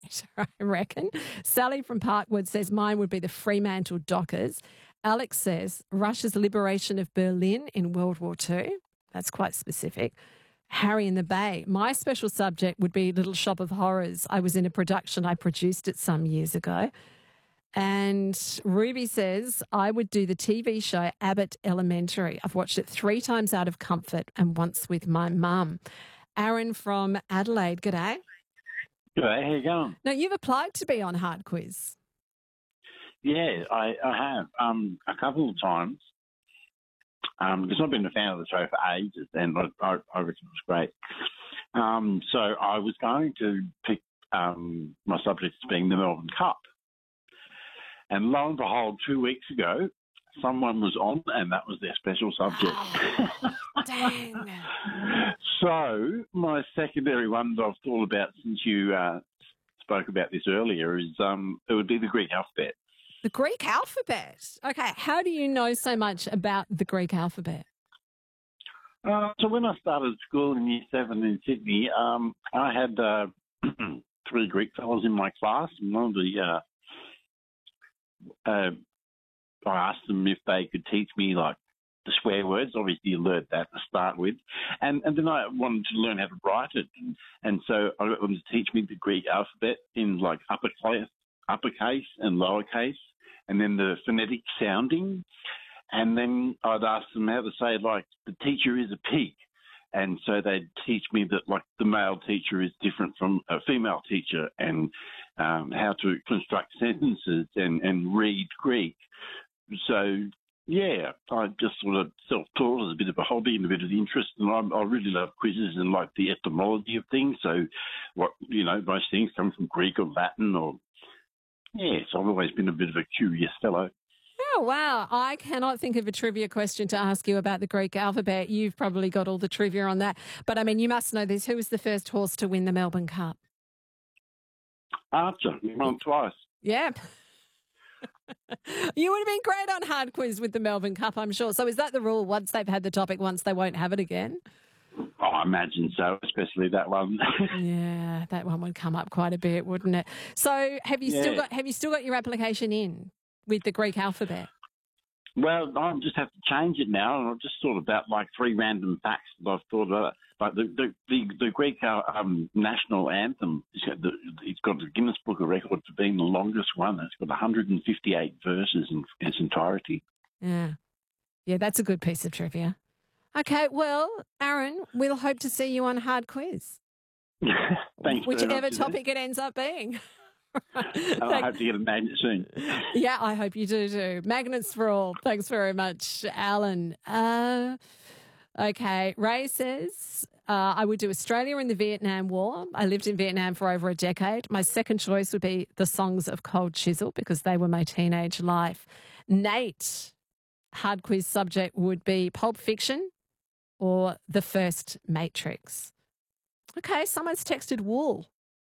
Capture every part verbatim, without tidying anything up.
better, I reckon. Sally from Parkwood says mine would be the Fremantle Dockers. Alex says Russia's liberation of Berlin in World War Two. That's quite specific. Harry in the Bay. My special subject would be Little Shop of Horrors. I was in a production. I produced it some years ago. And Ruby says, I would do the T V show Abbott Elementary. I've watched it three times out of comfort and once with my mum. Aaron from Adelaide, g'day. G'day, how you going? Now, you've applied to be on Hard Quiz. Yeah, I, I have um, a couple of times. Um, because I've been a fan of the show for ages, and I, I, I reckon it was great. Um, so I was going to pick um, my subject as being the Melbourne Cup. And lo and behold, two weeks ago, someone was on, and that was their special subject. Oh, dang. So my secondary one that I've thought about since you uh, spoke about this earlier is um, it would be the Greek alphabet. The Greek alphabet. Okay, how do you know so much about the Greek alphabet? Uh, so when I started school in year seven in Sydney, um, I had uh, three Greek fellows in my class, and one of the uh, uh, I asked them if they could teach me like the swear words. Obviously, you learned that to start with, and and then I wanted to learn how to write it, and, and so I got them to teach me the Greek alphabet in like uppercase, uppercase and lowercase, and then the phonetic sounding. And then I'd ask them how to say, like, the teacher is a pig. And so they'd teach me that, like, the male teacher is different from a female teacher, and um, how to construct sentences and, and read Greek. So, yeah, I just sort of self-taught as a bit of a hobby and a bit of interest. And I, I really love quizzes and, like, the etymology of things. So, what, you know, most things come from Greek or Latin or, yeah, so I've always been a bit of a curious fellow. Oh, wow. I cannot think of a trivia question to ask you about the Greek alphabet. You've probably got all the trivia on that. But, I mean, you must know this. Who was the first horse to win the Melbourne Cup? Archer. He won twice. Yeah. You would have been great on Hard Quiz with the Melbourne Cup, I'm sure. So is that the rule? Once they've had the topic, once they won't have it again? Oh, I imagine so, especially that one. Yeah, that one would come up quite a bit, wouldn't it? So have you yeah. still got have you still got your application in with the Greek alphabet? Well, I just have to change it now, and I've just thought about like three random facts that I've thought about. Like the the the, the Greek uh, um, national anthem, it's got, the, it's got the Guinness Book of Records for being the longest one. It's got one hundred fifty-eight verses in its entirety. Yeah, yeah, that's a good piece of trivia. Okay, well, Aaron, we'll hope to see you on Hard Quiz. Thanks. Whichever topic it ends up being. I hope to get a magnet soon. Yeah, I hope you do too. Magnets for all. Thanks very much, Alan. Uh, okay, Ray says, uh, I would do Australia in the Vietnam War. I lived in Vietnam for over a decade. My second choice would be the songs of Cold Chisel because they were my teenage life. Nate, Hard Quiz subject would be Pulp Fiction or the first Matrix. Okay, someone's texted wool.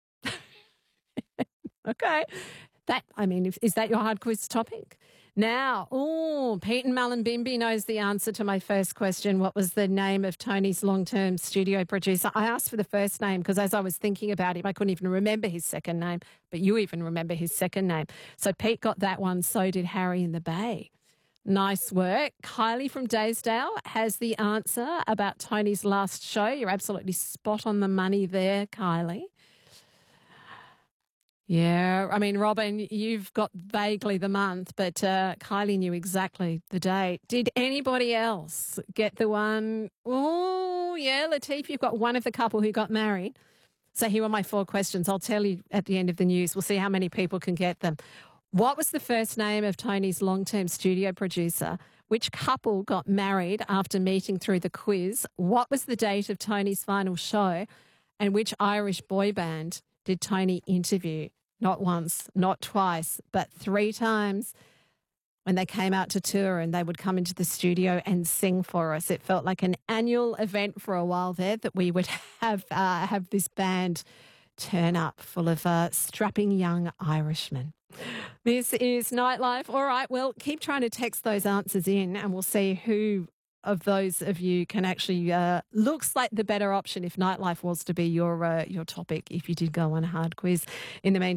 Okay. That, I mean, is that your Hard Quiz topic? Now, oh, Pete and Mullumbimby knows the answer to my first question. What was the name of Tony's long-term studio producer? I asked for the first name because as I was thinking about him, I couldn't even remember his second name, but you even remember his second name. So Pete got that one, so did Harry in the Bay. Nice work. Kylie from Daysdale has the answer about Tony's last show. You're absolutely spot on the money there, Kylie. Yeah, I mean, Robin, you've got vaguely the month, but uh, Kylie knew exactly the date. Did anybody else get the one? Oh, yeah, Latif, you've got one of the couple who got married. So here are my four questions. I'll tell you at the end of the news. We'll see how many people can get them. What was the first name of Tony's long-term studio producer? Which couple got married after meeting through the quiz? What was the date of Tony's final show? And which Irish boy band did Tony interview? Not once, not twice, but three times when they came out to tour and they would come into the studio and sing for us. It felt like an annual event for a while there that we would have uh, have this band turn up full of uh, strapping young Irishmen. This is Nightlife. All right, well, keep trying to text those answers in and we'll see who of those of you can actually uh, looks like the better option if Nightlife was to be your uh, your topic if you did go on Hard Quiz. In the meantime,